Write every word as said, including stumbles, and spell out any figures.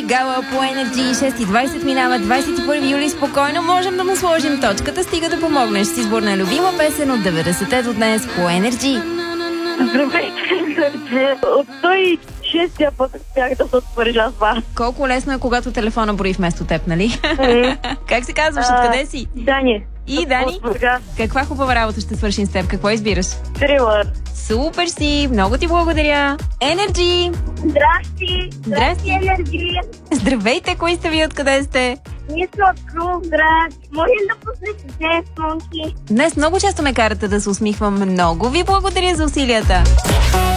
Гала по Energy. шест и двайсет минава, двайсет и първи юли. Спокойно можем да му сложим точката, стига да помогнеш с избор на любима песен от деветдесетте до днес по Energy. Здравейте, от сто и шестия път бях да се отвържа с вас. Колко лесно е, когато телефона брои вместо теб, нали? Mm. Как се казваш? А, Откъде си? Дани. И Дани? Каква хубава работа ще свършим с теб? Какво избираш? Трилър. Супер си! Много ти благодаря! Energy! Здрасти! Здрасти! Energy! Здравейте! Кои сте ви? Откъде сте? Ние сме от Крумград. Можем да пуснете Dance Monkey. Днес много често ме карате да се усмихвам. Много ви благодаря за усилията!